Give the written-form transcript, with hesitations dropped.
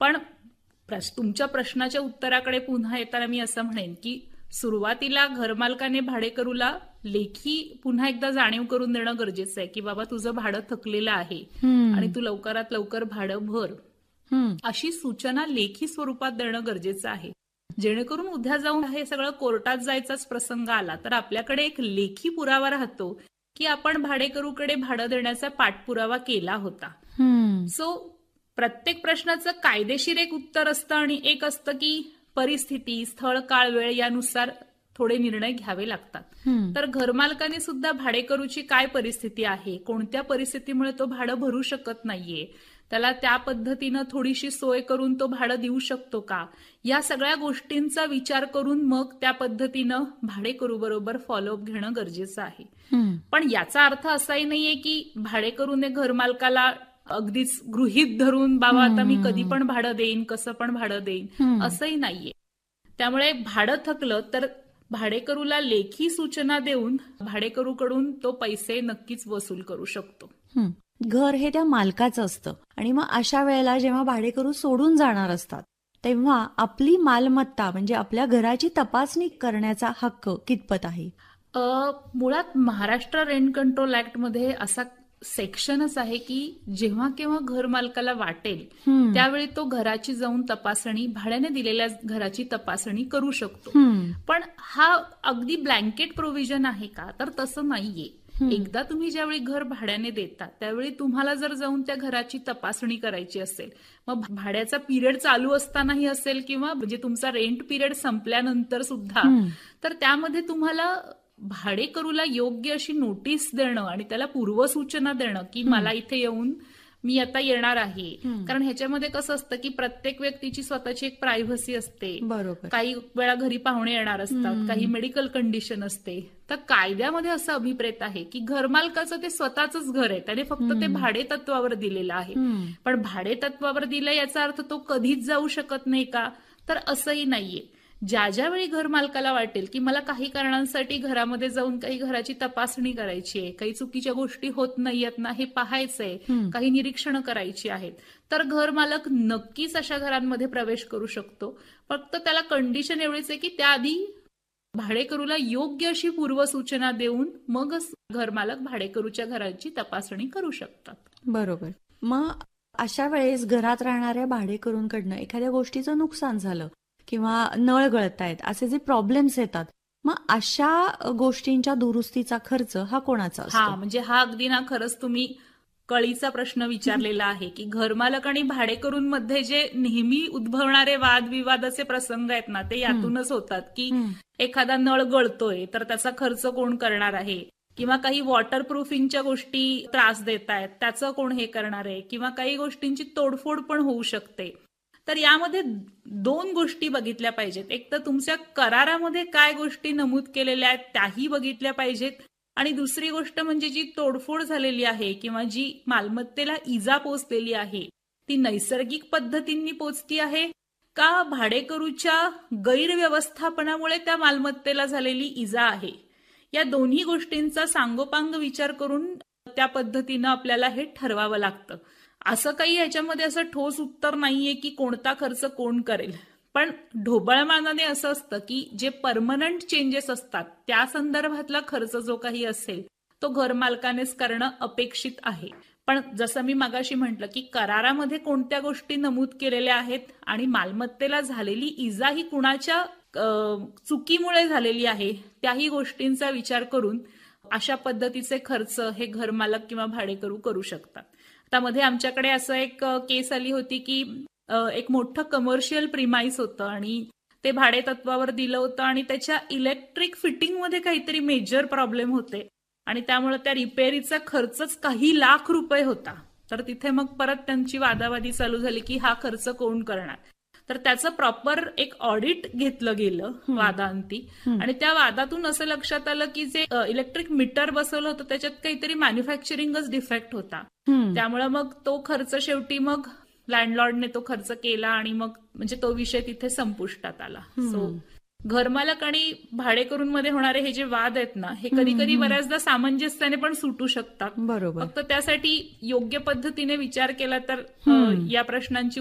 पण तुमच्या प्रश्नाच्या उत्तराकडे पुन्हा येताना मी असं म्हणेन की सुरुवातीला घरमालकाने भाडेकरूला लेखी पुन्हा एकदा जाणीव करून देणं गरजेचं आहे की बाबा तुझं भाडं थकलेलं आहे आणि तू लवकरात लवकर भाडं भर, अशी सूचना लेखी स्वरूपात देणं गरजेचं आहे. जेणेकरून उद्या जाऊन हे सगळं कोर्टात जायचाच प्रसंग आला तर आपल्याकडे एक लेखी पुरावा राहतो की आपण भाडेकरूकडे भाडं देण्याचा पाठपुरावा केला होता. सो प्रत्येक प्रश्नाचं कायदेशीर एक उत्तर असतं आणि एक असतं की परिस्थिती, स्थळ, काळ, वेळ यानुसार थोडे निर्णय घ्यावे लागतात. तर घरमालकाने सुद्धा भाडेकरूची काय परिस्थिती आहे, कोणत्या परिस्थितीमुळे तो भाडं भरू शकत नाहीये, त्याला त्या पद्धतीनं थोडीशी सोय करून तो भाडं देऊ शकतो का, या सगळ्या गोष्टींचा विचार करून मग त्या पद्धतीनं भाडेकरू बरोबर फॉलोअप घेणं गरजेचं आहे. पण याचा अर्थ असाही नाहीये की भाडेकरूने घरमालकाला अगदीच गृहीत धरून बाबा आता मी कधी पण भाडं देईन, कसं पण भाडं देईन, असंही नाहीये. त्यामुळे भाडं थकलं तर भाडेकरूला लेखी सूचना देऊन भाडेकरूकडून तो पैसे नक्कीच वसूल करू शकतो. घर हे त्या मालकाचं असतं आणि मग अशा वेळेला जेव्हा भाडेकरू सोडून जाणार असतात तेव्हा आपली मालमत्ता म्हणजे आपल्या घराची तपासणी करण्याचा हक्क कितपत आहे? मुळात महाराष्ट्र रेंट कंट्रोल ऍक्ट मध्ये असा सेक्शनच आहे की जेव्हा केव्हा घर मालकाला वाटेल त्यावेळी तो घराची जाऊन तपासणी, भाड्याने दिलेल्या घराची तपासणी करू शकतो. पण हा अगदी ब्लँकेट प्रोव्हिजन आहे का, तर तसं नाहीये. एकदा तुम्ही ज्यावेळी घर भाड्याने देता त्यावेळी तुम्हाला जर जाऊन त्या घराची तपासणी करायची असेल, मग भाड्याचा पिरियड चालू असतानाही असेल किंवा म्हणजे तुमचा रेंट पिरियड संपल्यानंतर सुद्धा, तर त्यामध्ये तुम्हाला भाडेकरूला योग्य अशी नोटीस देणं आणि त्याला पूर्वसूचना देणं की मला इथे येऊन मी आता येणार आहे. कारण ह्याच्यामध्ये कसं असतं की प्रत्येक व्यक्तीची स्वतःची एक प्रायव्हसी असते. बरोबर. काही वेळा घरी पाहुणे येणार असतात, काही मेडिकल कंडिशन असते. तर कायद्यामध्ये असं अभिप्रेत आहे की घरमालकाचं ते स्वतःच घर आहे, त्याने फक्त ते भाडे तत्वावर दिलेलं आहे. पण भाडे तत्वावर दिलं याचा अर्थ तो कधीच जाऊ शकत नाही का, तर असंही नाहीये. ज्या वेळी घरमालकाला वाटेल की मला काही कारणांसाठी घरामध्ये जाऊन काही घराची तपासणी करायची आहे, काही चुकीच्या गोष्टी होत नाहीयेत ना हे पाहायचंय, काही निरीक्षणं करायची आहेत, तर घरमालक नक्कीच अशा घरांमध्ये प्रवेश करू शकतो. फक्त त्याला कंडिशन एवढीच आहे की त्याआधी भाडेकरूला योग्य अशी पूर्वसूचना देऊन मगच घरमालक भाडेकरूच्या घराची तपासणी करू शकतात. बरोबर. मग अशा वेळेस घरात राहणाऱ्या भाडेकरूंकडनं एखाद्या गोष्टीचं नुकसान झालं किंवा नळ गळतायत असे जे प्रॉब्लेम्स येतात, मग अशा गोष्टींच्या दुरुस्तीचा खर्च हा कोणाचा असतो? म्हणजे हा अगदी ना खरंच तुम्ही कळीचा प्रश्न विचारलेला आहे की घरमालक आणि भाडेकरूंमध्ये जे नेहमी उद्भवणारे वादविवादाचे प्रसंग आहेत ना ते यातूनच होतात की एखादा नळ गळतोय तर त्याचा खर्च कोण करणार आहे, किंवा काही वॉटरप्रूफिंगच्या गोष्टी त्रास देत आहेत त्याचं कोण हे करणार आहे, किंवा काही गोष्टींची तोडफोड पण होऊ शकते. तर यामध्ये दोन गोष्टी बघितल्या पाहिजेत. एक तर तुमच्या करारामध्ये काय गोष्टी नमूद केलेल्या आहेत त्याही बघितल्या पाहिजेत, आणि दुसरी गोष्ट म्हणजे जी तोडफोड झालेली आहे किंवा जी मालमत्तेला इजा पोचलेली आहे ती नैसर्गिक पद्धतींनी पोचती आहे का भाडेकरूच्या गैरव्यवस्थापनामुळे त्या मालमत्तेला झालेली इजा आहे. या दोन्ही गोष्टींचा सांगोपांग विचार करून त्या पद्धतीनं आपल्याला हे ठरवावं लागतं. असं काही याच्यामध्ये असं ठोस उत्तर नाहीये की कोणता खर्च कोण करेल, पण ढोबळमानाने असं असतं की जे परमनंट चेंजेस असतात त्या संदर्भातला खर्च जो काही असेल तो घरमालकानेच करणं अपेक्षित आहे. पण जसं मी मगाशी म्हटलं की करारामध्ये कोणत्या गोष्टी नमूद केलेल्या आहेत आणि मालमत्तेला झालेली इजा ही कुणाच्या चुकीमुळे झालेली आहे त्याही गोष्टींचा विचार करून अशा पद्धतीचे खर्च हे घरमालक किंवा भाडेकरू करू शकतात. आता मध्ये आमच्याकडे असं एक केस आली होती की एक मोठं कमर्शियल प्रिमाइस होतं आणि ते भाडे तत्वावर दिलं होतं आणि त्याच्या इलेक्ट्रिक फिटिंगमध्ये काहीतरी मेजर प्रॉब्लेम होते आणि त्यामुळे त्या रिपेअरीचा खर्चच काही लाख रुपये होता. तर तिथे मग परत त्यांची वादावादी चालू झाली की हा खर्च कोण करणार. तर त्याचं प्रॉपर एक ऑडिट घेतलं गेलं वादांती, आणि त्या वादातून असं लक्षात आलं की जे इलेक्ट्रिक मीटर बसवलं होतं त्याच्यात काहीतरी मॅन्युफॅक्चरिंगच डिफेक्ट होता. त्यामुळे मग तो खर्च शेवटी मग लँडलॉर्डने तो खर्च केला आणि मग म्हणजे तो विषय तिथे संपुष्टात आला. सो घरमालक आणि भाडेकरूंमध्ये होणारे हे जे वाद आहेत ना हे कधी कधी बऱ्याचदा सामंजस्याने पण सुटू शकतात. बरोबर. फक्त त्यासाठी योग्य पद्धतीने विचार केला तर या प्रश्नांची